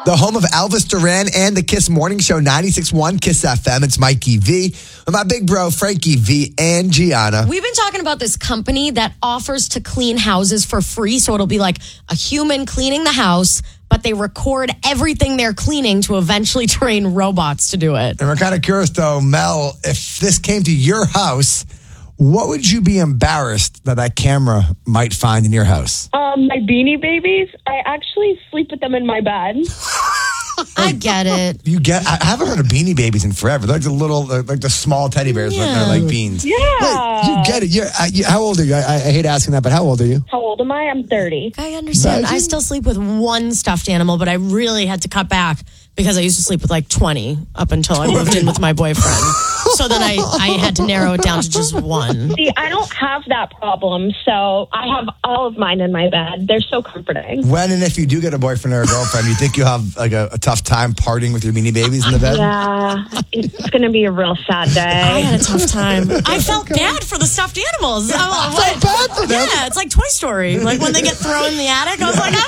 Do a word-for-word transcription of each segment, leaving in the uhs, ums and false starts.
The home of Elvis Duran and the Kiss Morning Show, ninety-six point one Kiss F M. It's Mikey V with my big bro, Frankie V and Gianna. We've been talking about this company that offers to clean houses for free. So it'll be like a human cleaning the house, but they record everything they're cleaning to eventually train robots to do it. And we're kind of curious, though, Mel, if this came to your house, what would you be embarrassed that that camera might find in your house? Um, my Beanie Babies. I actually sleep with them in my bed. I get it. You get? I haven't heard of Beanie Babies in forever. They're like the little, like the small teddy bears, yeah. They're like beans. Yeah, hey, you get it. You're, I, you, how old are you? I, I hate asking that, but how old are you? How old am I? I'm thirty. I understand. Imagine. I still sleep with one stuffed animal, but I really had to cut back because I used to sleep with like twenty up until I moved in with my boyfriend. So then I, I had to narrow it down to just one. See, I don't have that problem, so I have all of mine in my bed. They're so comforting. When and if you do get a boyfriend or a girlfriend, you think you'll have like a, a tough time partying with your Beanie Babies in the bed? Yeah, it's going to be a real sad day. I had a tough time. I felt bad for the stuffed animals. I felt bad for them. Yeah, it's like Toy Story. Like when they get thrown in the attic, I was like,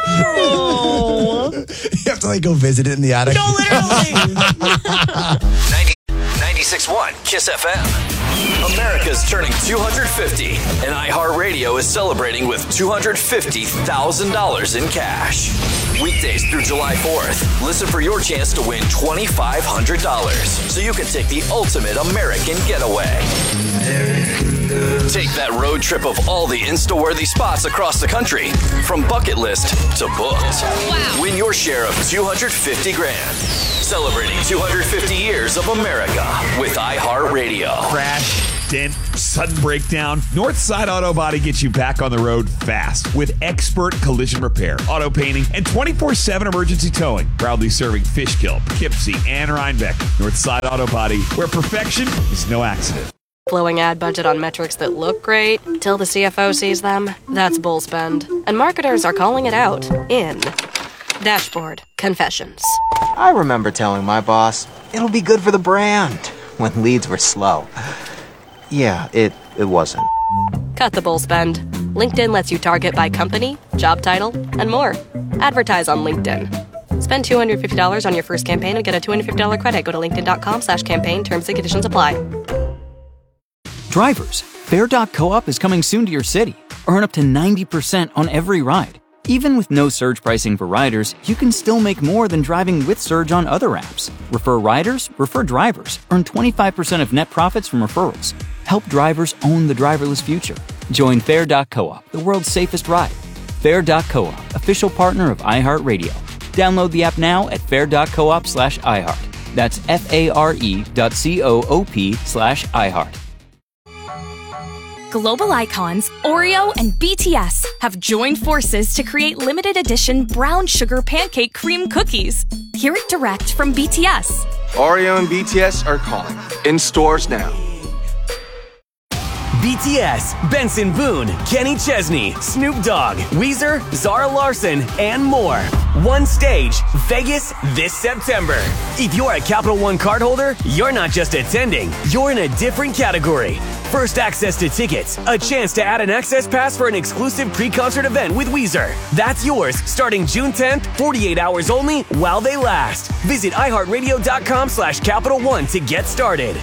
I'm sorry. You have to like go visit it in the attic. No, literally. ninety-six point one Kiss F M. America's turning two hundred fifty, and iHeartRadio is celebrating with two hundred fifty thousand dollars in cash. Weekdays through July fourth, listen for your chance to win two thousand five hundred dollars so you can take the ultimate American getaway. Take that road trip of all the Insta-worthy spots across the country, from bucket list to booked. Wow. Win your share of two hundred fifty grand. Celebrating two hundred fifty years of America with iHeartRadio. Crash, dent, sudden breakdown. Northside Auto Body gets you back on the road fast with expert collision repair, auto painting, and twenty-four seven emergency towing. Proudly serving Fishkill, Poughkeepsie, and Rhinebeck. Northside Auto Body, where perfection is no accident. Blowing ad budget on metrics that look great till the C F O sees them. That's bull spend. And marketers are calling it out in Dashboard Confessions. I remember telling my boss, it'll be good for the brand, when leads were slow. Yeah, it, it wasn't. Cut the bull spend. LinkedIn lets you target by company, job title, and more. Advertise on LinkedIn. Spend two hundred fifty dollars on your first campaign and get a two hundred fifty dollars credit. Go to linkedin.com slash campaign. Terms and conditions apply. Drivers, Fare dot coop is coming soon to your city. Earn up to ninety percent on every ride. Even with no surge pricing for riders, you can still make more than driving with Surge on other apps. Refer riders, refer drivers. Earn twenty-five percent of net profits from referrals. Help drivers own the driverless future. Join Fare dot coop, the world's safest ride. Fare dot coop, official partner of iHeartRadio. Download the app now at fare.coop slash iHeart. That's F-A-R-E dot C-O-O-P slash iHeart. Global icons Oreo and B T S have joined forces to create limited edition brown sugar pancake cream cookies. Hear it direct from B T S. Oreo and B T S are calling. In stores now. B T S, Benson Boone, Kenny Chesney, Snoop Dogg, Weezer, Zara Larson, and more. One stage, Vegas this September. If you're a Capital One cardholder, you're not just attending, you're in a different category. First access to tickets, a chance to add an access pass for an exclusive pre-concert event with Weezer. That's yours starting June tenth, forty-eight hours only while they last. Visit iHeartRadio.com slash Capital One to get started.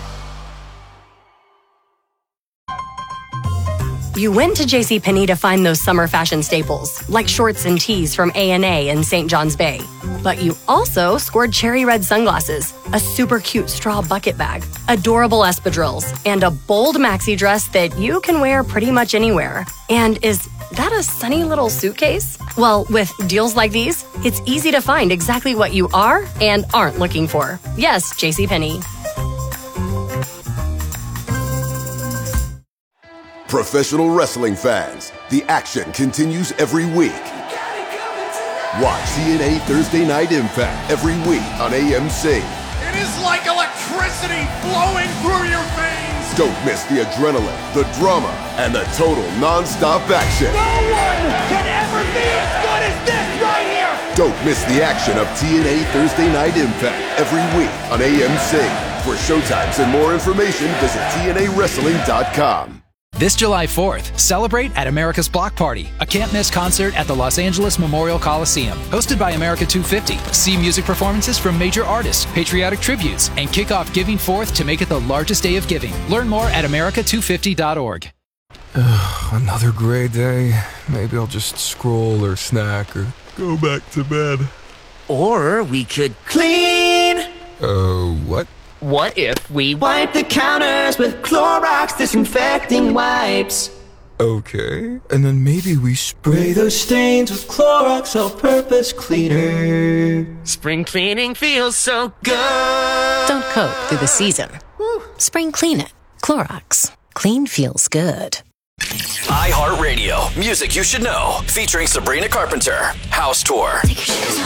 You went to JCPenney to find those summer fashion staples, like shorts and tees from A and A in Saint John's Bay. But you also scored cherry red sunglasses, a super cute straw bucket bag, adorable espadrilles, and a bold maxi dress that you can wear pretty much anywhere. And is that a sunny little suitcase? Well, with deals like these, it's easy to find exactly what you are and aren't looking for. Yes, JCPenney. Professional wrestling fans, the action continues every week. Watch T N A Thursday Night Impact every week on A M C. It is like electricity flowing through your veins. Don't miss the adrenaline, the drama, and the total non-stop action. No one can ever be as good as this right here. Don't miss the action of T N A Thursday Night Impact every week on A M C. For showtimes and more information, visit T N A wrestling dot com. This July fourth, celebrate at America's Block Party, a can't-miss concert at the Los Angeles Memorial Coliseum. Hosted by America two fifty. See music performances from major artists, patriotic tributes, and kick off Giving Fourth to make it the largest day of giving. Learn more at america two fifty dot org. Another gray day. Maybe I'll just scroll or snack or go back to bed. Or we could clean. Uh, what? What if we wipe the counters with Clorox disinfecting wipes? Okay, and then maybe we spray those stains with Clorox all-purpose cleaner. Spring cleaning feels so good. Don't coat through the season. Spring clean it. Clorox. Clean feels good. iHeartRadio, music you should know, featuring Sabrina Carpenter, House Tour.